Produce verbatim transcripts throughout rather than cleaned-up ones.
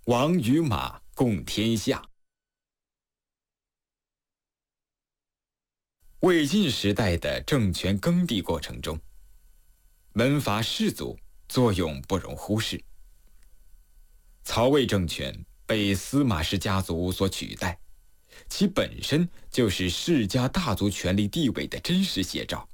王与马共天下。魏晋时代的政权耕地过程中，门阀士族作用不容忽视。曹魏政权被司马氏家族所取代，其本身就是世家大族权力地位的真实写照。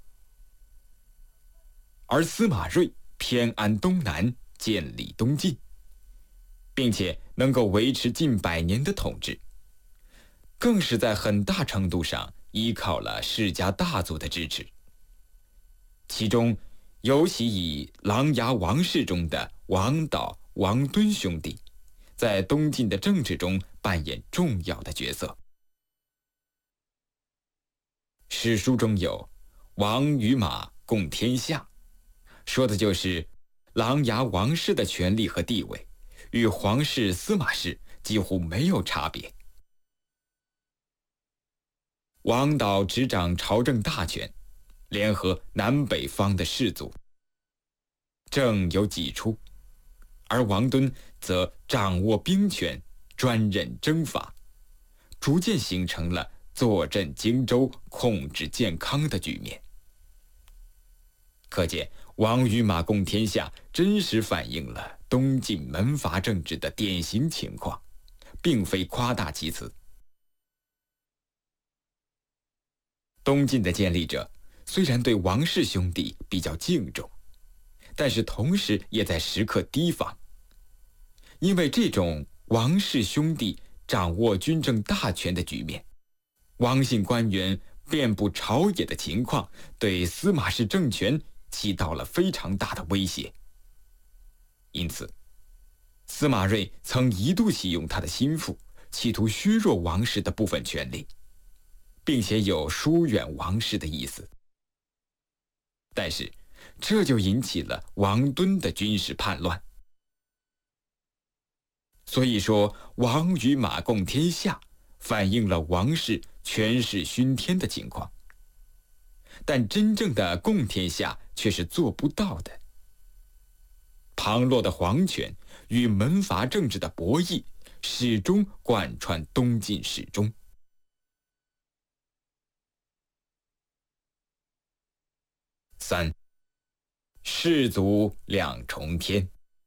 而司马睿偏安东南，建立东晋，并且能够维持近百年的统治，更是在很大程度上依靠了世家大族的支持。其中尤其以琅琊王氏中的王导、王敦兄弟在东晋的政治中扮演重要的角色。史书中有王与马共天下，说的就是琅琊王氏的权力和地位与皇室司马氏几乎没有差别。王导执掌朝政大权，联合南北方的士族，政有几出；而王敦则掌握兵权，专任征伐，逐渐形成了坐镇荆州、控制建康的局面。可见王与马共天下真实反映了东晋门阀政治的典型情况，并非夸大其词。东晋的建立者虽然对王氏兄弟比较敬重，但是同时也在时刻提防，因为这种王氏兄弟掌握军政大权的局面，王姓官员遍布朝野的情况，对司马氏政权起到了非常大的威胁。因此，司马睿曾一度启用他的心腹，企图削弱王氏的部分权力，并且有疏远王室的意思。但是这就引起了王敦的军事叛乱。所以说王与马共天下反映了王室权势熏天的情况，但真正的共天下却是做不到的。旁落的皇权与门阀政治的博弈始终贯穿东晋史中。三，士族两重天。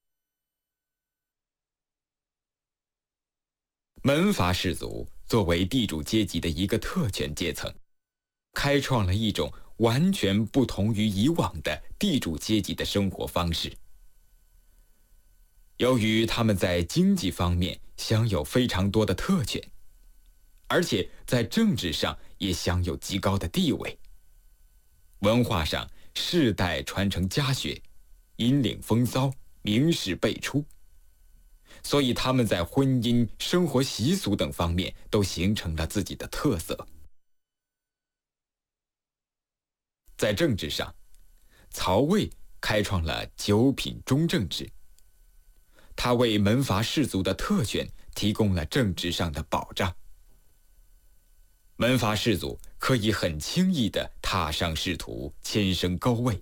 门阀士族作为地主阶级的一个特权阶层，开创了一种完全不同于以往的地主阶级的生活方式。由于他们在经济方面享有非常多的特权，而且在政治上也享有极高的地位，文化上世代传承家学，引领风骚，名士辈出，所以他们在婚姻、生活习俗等方面都形成了自己的特色。在政治上，曹魏开创了九品中正制，他为门阀士族的特权提供了政治上的保障。门阀士族可以很轻易地踏上仕途，迁升高位。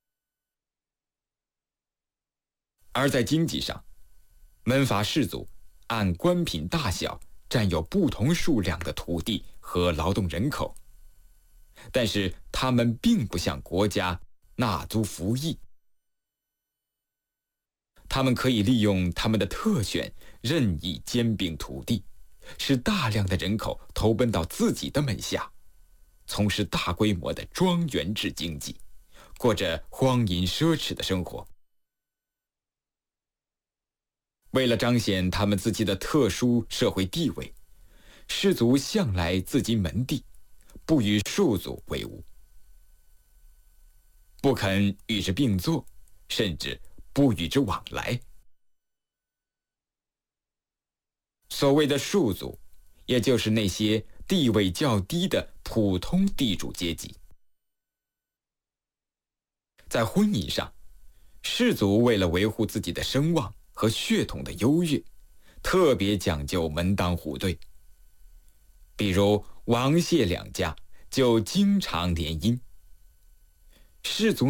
而在经济上，门阀士族按官品大小占有不同数量的土地和劳动人口，但是他们并不向国家纳租服役。他们可以利用他们的特权任意兼并土地，使大量的人口投奔到自己的门下，从事大规模的庄园制经济，过着荒淫奢侈的生活。为了彰显他们自己的特殊社会地位，士族向来自积门第，不与庶族为伍，不肯与之并坐，甚至不与之往来。所谓的庶族，也就是那些地位较低的普通地主阶级。在婚姻上，士族为了维护自己的声望和血统的优越，特别讲究门当户对。比如王谢两家就经常联姻，士族